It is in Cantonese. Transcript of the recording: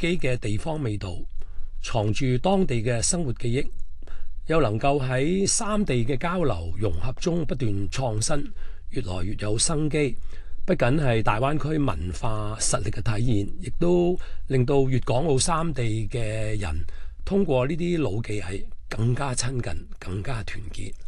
己嘅地方味道，藏住當地嘅生活記憶，又能夠喺三地嘅交流融合中不斷創新，越來越有生機。不僅係大灣區文化實力嘅體現，亦都令到粵港澳三地嘅人通過呢啲老技藝更加親近，更加團結。